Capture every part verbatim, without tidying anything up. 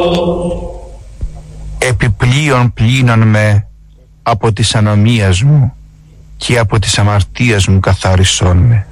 Επιπλέον πλύνον με από της ανομίας μου και από της αμαρτίας μου καθάρισόν με.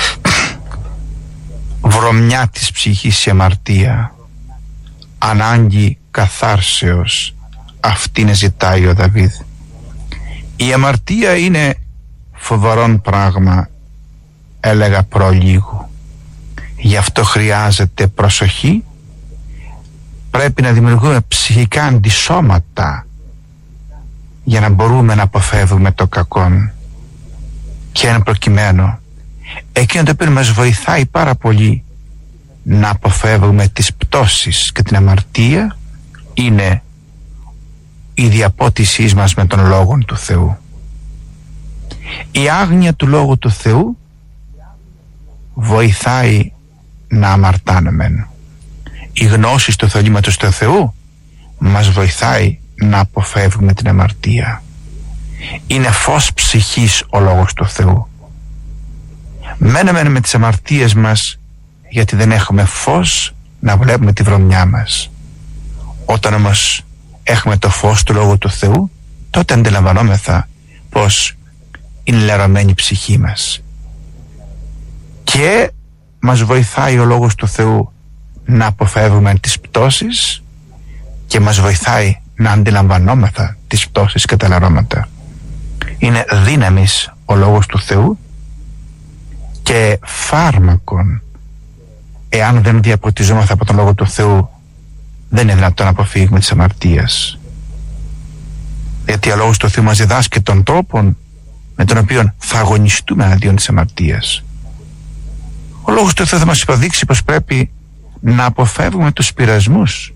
Βρωμιά της ψυχής η αμαρτία, ανάγκη καθάρσεως, αυτήν ζητάει ο Δαβίδ. Η αμαρτία είναι φοβερόν πράγμα, έλεγα προλίγου. Γι' αυτό χρειάζεται προσοχή. Πρέπει να δημιουργούμε ψυχικά αντισώματα για να μπορούμε να αποφεύγουμε το κακό. Και εν προκειμένου, εκείνο το οποίο μας βοηθάει πάρα πολύ να αποφεύγουμε τις πτώσεις και την αμαρτία είναι η διαπότισή μας με τον Λόγο του Θεού. Η άγνοια του Λόγου του Θεού βοηθάει να αμαρτάνουμε. Η γνώση του θελήματος του Θεού μας βοηθάει να αποφεύγουμε την αμαρτία. Είναι φως ψυχής ο Λόγος του Θεού. Μένουμε με τις αμαρτίες μας γιατί δεν έχουμε φως να βλέπουμε τη βρωμιά μας. Όταν όμως έχουμε το φως του Λόγου του Θεού, τότε αντιλαμβανόμεθα πως είναι λερωμένη η ψυχή μας. Και μας βοηθάει ο Λόγος του Θεού να αποφεύγουμε τις πτώσεις και μας βοηθάει να αντιλαμβανόμεθα τις πτώσεις και τα λερώματα. Είναι δύναμης ο Λόγος του Θεού και φάρμακον. Εάν δεν διαποτιζόμαστε από τον Λόγο του Θεού, δεν είναι δυνατόν να αποφύγουμε τις αμαρτίες. Γιατί ο Λόγος του Θεού μας διδάσκει τον τρόπο με τον οποίο θα αγωνιστούμε εναντίον της αμαρτίας. Ο Λόγος του Θεού θα μας υποδείξει πως πρέπει να αποφεύγουμε τους πειρασμούς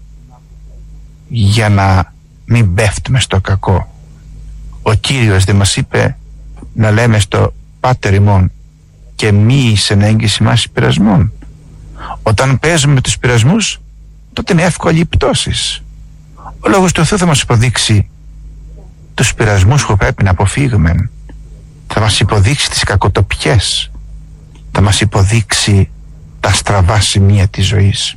για να μην πέφτουμε στο κακό. Ο Κύριος δεν μας είπε να λέμε στο Πάτερ ημών και μη εις ενέγγιση μας πειρασμών. Όταν παίζουμε με τους πειρασμούς, τότε είναι εύκολη οι πτώσεις. Ο Λόγος του Θεού θα μας υποδείξει τους πειρασμούς που πρέπει να αποφύγουμε. Θα μας υποδείξει τις κακοτοπιές. Θα μας υποδείξει τα στραβά σημεία της ζωής.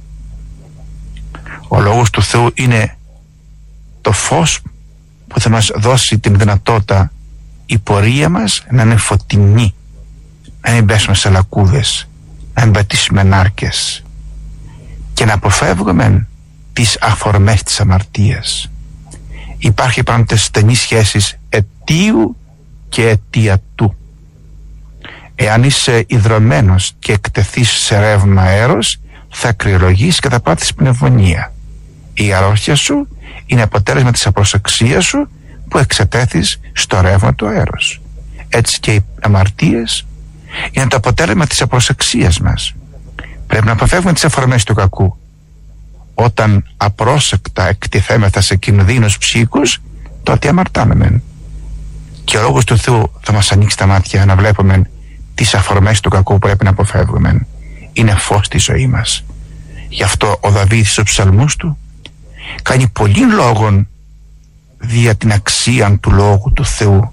Ο Λόγος του Θεού είναι το φως που θα μας δώσει την δυνατότητα η πορεία μας να είναι φωτεινή, να μην πέσουμε σε λακκούδες, να μην πατήσουμε νάρκες και να αποφεύγουμε τις αφορμές της αμαρτίας. Υπάρχει πάντοτε στενή σχέση αιτίου και αιτιατού. Εάν είσαι ιδρωμένος και εκτεθείς σε ρεύμα αέρος, θα κρυολογείς και θα πάθεις πνευμονία. Η αρρώστια σου είναι αποτέλεσμα της απροσεξίας σου που εξετέθης στο ρεύμα του αέρος. Έτσι και οι αμαρτίες είναι το αποτέλεσμα της απροσεξίας μας. Πρέπει να αποφεύγουμε τις αφορμές του κακού. Όταν απρόσεκτα εκτιθέμεθα σε κινδύνους ψύχικους, τότε αμαρτάνουμε. Και ο Λόγος του Θεού θα μας ανοίξει τα μάτια να βλέπουμε τις αφορμές του κακού που πρέπει να αποφεύγουμε. Είναι φως στη ζωή μας. Γι' αυτό ο Δαβίδ στους ψαλμούς του κάνει πολλοί λόγων δια την αξία του Λόγου του Θεού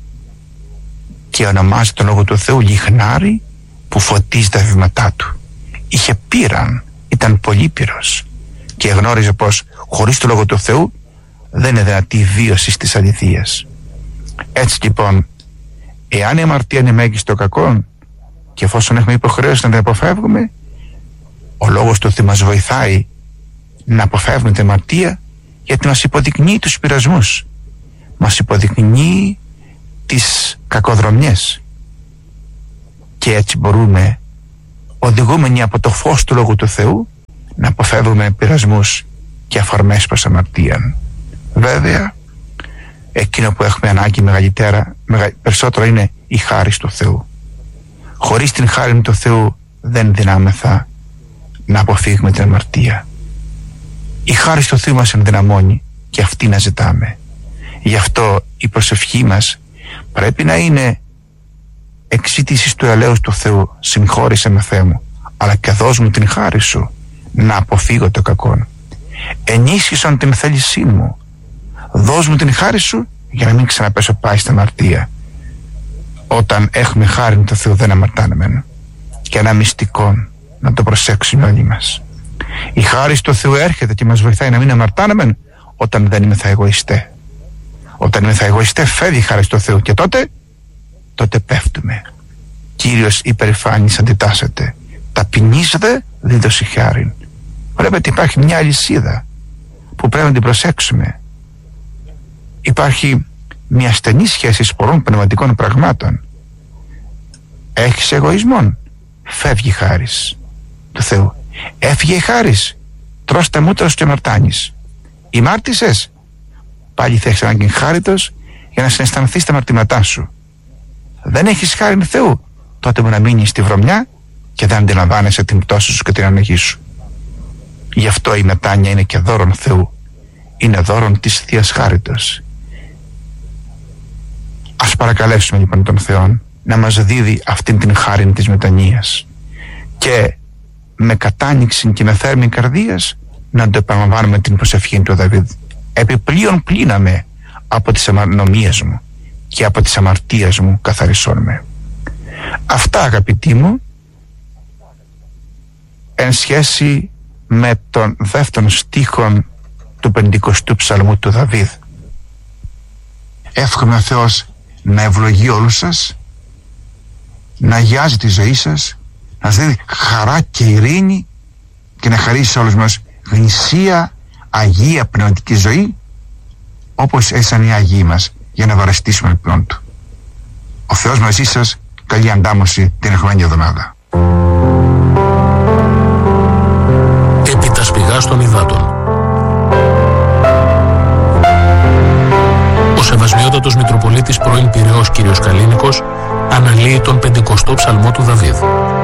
και ονομάζει τον Λόγο του Θεού λιχνάρι που φωτίζει τα βήματά του. Είχε πείραν, ήταν πολύπειρος και γνώριζε πως χωρίς το Λόγο του Θεού δεν είναι δυνατή η βίωση στις αληθείες. Έτσι λοιπόν, εάν η αμαρτία είναι μέγιστο κακό και εφόσον έχουμε υποχρέωση να την αποφεύγουμε, ο Λόγος του Θεού μας βοηθάει να αποφεύγουμε την αμαρτία, γιατί μας υποδεικνύει τους πειρασμούς, μας υποδεικνύει τις κακοδρομιές και έτσι μπορούμε, οδηγούμενοι από το φως του Λόγου του Θεού, να αποφεύγουμε πειρασμούς και αφορμές προς αμαρτία. Βέβαια, εκείνο που έχουμε ανάγκη μεγαλύτερα, μεγα, περισσότερο είναι η χάρις του Θεού. Χωρίς την χάρη του Θεού δεν δυνάμεθα να αποφύγουμε την αμαρτία. Η χάρις του Θεού μας ενδυναμώνει και αυτή να ζητάμε. Γι' αυτό η προσευχή μας πρέπει να είναι εξήτησης του ελέους του Θεού. Συγχώρησε με, Θεέ μου, αλλά και δώσ' μου την χάρη σου να αποφύγω το κακό. Ενίσχυσον την θέλησή μου. Δώσ' μου την χάρη σου για να μην ξαναπέσω πάει στην αμαρτία. Όταν έχουμε χάρη του Θεού δεν αμαρτάνουμε. Και ένα μυστικό να το προσέξουμε όλοι μας. Η χάρις του Θεού έρχεται και μας βοηθάει να μην αμαρτάνομεν όταν δεν είμαι θα εγωιστέ. Όταν είμαι θα εγωιστέ, φεύγει η χάρις του Θεού και τότε, τότε πέφτουμε. Κύριος υπερηφάνης αντιτάσσεται. Ταπεινής δε δίδωση χάριν. Βλέπετε, υπάρχει μια αλυσίδα που πρέπει να την προσέξουμε. Υπάρχει μια στενή σχέση πολλών πνευματικών πραγμάτων. Έχεις εγωισμόν, φεύγει η χάρις του Θεού. Έφυγε η χάρις, τρως τα μούτρα σου και αμαρτάνεις. Ημάρτησες, πάλι θα έχεις ανάγκη χάριτος για να συναισθανθείς τα αμαρτήματά σου. Δεν έχεις χάρη του Θεού, τότε μπορεί να μείνεις στη βρωμιά και δεν αντιλαμβάνεσαι την πτώση σου και την ανοχή σου. Γι' αυτό η μετάνοια είναι και δώρον Θεού. Είναι δώρον της Θείας Χάριτος. Ας παρακαλέσουμε λοιπόν τον Θεό να μας δίδει αυτήν την χάρη της μετανοίας και με κατάνοιξη και με θέρμη καρδίας να το επαναλαμβάνουμε την προσευχή του Δαβίδ. Επιπλέον πλύναμε από τις αμαρτίες μου και από τις αμαρτίες μου καθαρισόν με. Αυτά, αγαπητοί μου, εν σχέση με τον δεύτερον στίχο του πεντηκοστού ψαλμού του Δαβίδ. Εύχομαι ο Θεός να ευλογεί όλους σας, να αγιάζει τη ζωή σας, να σας δίνει χαρά και ειρήνη και να χαρίσει σε όλους μας γνησία, αγία πνευματική ζωή, όπως έσαν οι Άγιοι μας, για να βαρεστήσουμε λοιπόν του. Ο Θεός μαζί σας, καλή αντάμωση την ερχομένη εβδομάδα. Επί τα σπηγάς των υδάτων. Ο Σεβασμιότατος Μητροπολίτης πρώην Πειραιώς κ. Καλίνικος αναλύει τον πεντηκοστό ψαλμό του Δαβίδ.